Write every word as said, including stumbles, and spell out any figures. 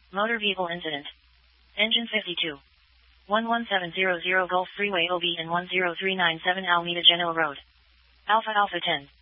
Motor vehicle incident. Engine fifty-two. one one seven zero zero Gulf Freeway O B and one zero three nine seven Alameda Genoa Road. Alpha Alpha ten.